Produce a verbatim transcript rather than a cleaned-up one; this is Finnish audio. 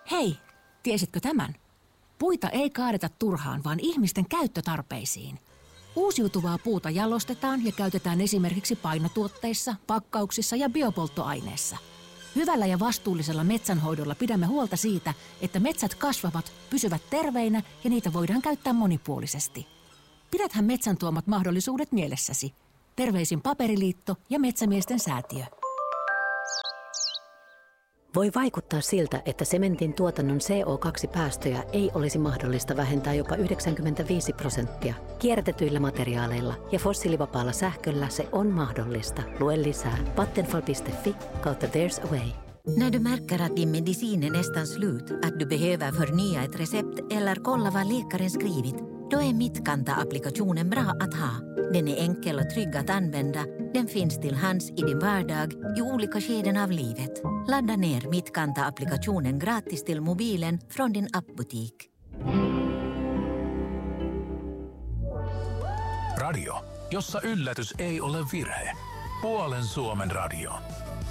Hei, tiesitkö tämän? Puita ei kaadeta turhaan, vaan ihmisten käyttötarpeisiin. Uusiutuvaa puuta jalostetaan ja käytetään esimerkiksi painotuotteissa, pakkauksissa ja biopolttoaineissa. Hyvällä ja vastuullisella metsänhoidolla pidämme huolta siitä, että metsät kasvavat, pysyvät terveinä ja niitä voidaan käyttää monipuolisesti. Pidäthän metsän tuomat mahdollisuudet mielessäsi. Terveisin Paperiliitto ja Metsämiesten säätiö. Voi vaikuttaa siltä, että sementin tuotannon C O kaksi päästöjä ei olisi mahdollista vähentää jopa yhdeksänkymmentäviisi prosenttia. Kierrätetyillä materiaaleilla ja fossiilivapaalla sähköllä se on mahdollista. Lue lisää vattenfall piste fi kautta there's a way. När du märker att din medicin är nästan slut, att du behöver förnya ett recept eller kolla vad läkaren skrivit, då är Mittkanta-applikationen bra att ha. Den är enkel och trygg att använda. Den finns till hands i din vardag i olika skeden av livet. Ladda ner Mittkanta-applikationen gratis till mobilen från din appbutik. Radio, jossa yllätys ei ole virhe. Puolen Suomen radio.